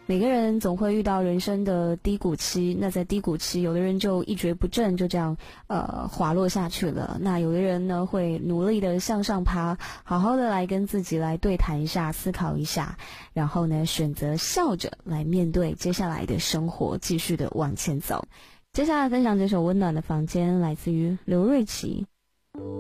每个人总会遇到人生的低谷期，那在低谷期，有的人就一蹶不振，就这样滑落下去了。那有的人呢，会努力的向上爬，好好的来跟自己来对谈一下，思考一下，然后呢，选择笑着来面对接下来的生活，继续的往前走。接下来分享这首温暖的房间，来自于刘瑞琦。